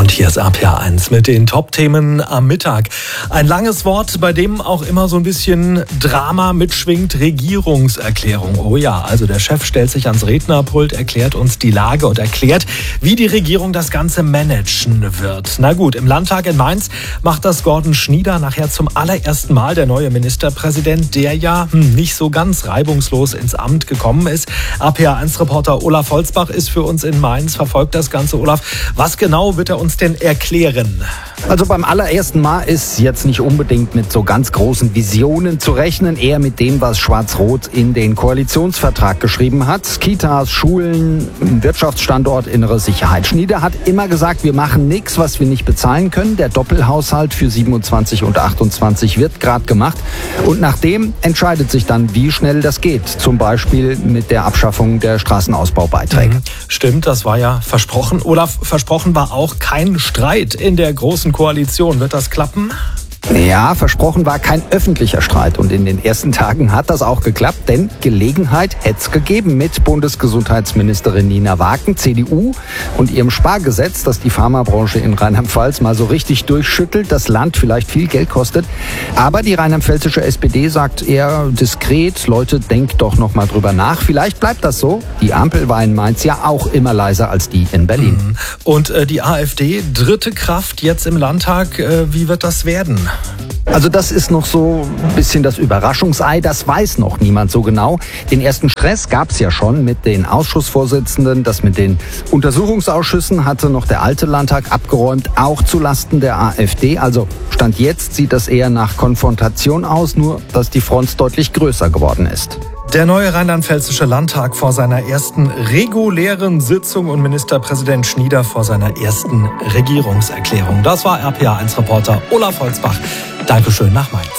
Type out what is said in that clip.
Und hier ist RPA1 mit den Top-Themen am Mittag. Ein langes Wort, bei dem auch immer so ein bisschen Drama mitschwingt: Regierungserklärung. Oh ja, also der Chef stellt sich ans Rednerpult, erklärt uns die Lage und erklärt, wie die Regierung das Ganze managen wird. Na gut, im Landtag in Mainz macht das Gordon Schnieder nachher zum allerersten Mal, der neue Ministerpräsident, der ja nicht so ganz reibungslos ins Amt gekommen ist. RPA1-Reporter Olaf Holzbach ist für uns in Mainz, verfolgt das Ganze. Olaf, was genau wird er uns denn erklären? Also beim allerersten Mal ist jetzt nicht unbedingt mit so ganz großen Visionen zu rechnen, eher mit dem, was Schwarz-Rot in den Koalitionsvertrag geschrieben hat. Kitas, Schulen, Wirtschaftsstandort, innere Sicherheit. Schnieder hat immer gesagt, wir machen nichts, was wir nicht bezahlen können. Der Doppelhaushalt für 27 und 28 wird gerade gemacht. Und nach dem entscheidet sich dann, wie schnell das geht. Zum Beispiel mit der Abschaffung der Straßenausbaubeiträge. Stimmt, das war ja versprochen. Olaf, versprochen war auch kein Streit in der Großen Koalition. Wird das klappen? Ja, versprochen war kein öffentlicher Streit. Und in den ersten Tagen hat das auch geklappt, denn Gelegenheit hätte es gegeben mit Bundesgesundheitsministerin Nina Waken, CDU, und ihrem Spargesetz, das die Pharmabranche in Rheinland-Pfalz mal so richtig durchschüttelt, das Land vielleicht viel Geld kostet. Aber die rheinland-pfälzische SPD sagt eher diskret: Leute, denkt doch noch mal drüber nach. Vielleicht bleibt das so. Die Ampel war in Mainz ja auch immer leiser als die in Berlin. Und die AfD, dritte Kraft jetzt im Landtag. Wie wird das werden? Also das ist noch so ein bisschen das Überraschungsei, das weiß noch niemand so genau. Den ersten Stress gab es ja schon mit den Ausschussvorsitzenden. Das mit den Untersuchungsausschüssen hatte noch der alte Landtag abgeräumt, auch zulasten der AfD. Also Stand jetzt sieht das eher nach Konfrontation aus, nur dass die Front deutlich größer geworden ist. Der neue rheinland-pfälzische Landtag vor seiner ersten regulären Sitzung und Ministerpräsident Schnieder vor seiner ersten Regierungserklärung. Das war RPA1-Reporter Olaf Holzbach. Dankeschön nach Mainz.